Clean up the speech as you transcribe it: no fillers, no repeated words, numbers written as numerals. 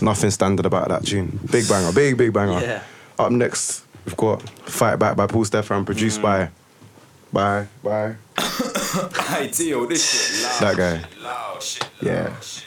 nothing standard about that tune. Big banger, big banger. Yeah. Up next, we've got Fight Back by Paul Stefan, produced by Hey, Tio, this shit loud. that guy. Loud shit. Yeah.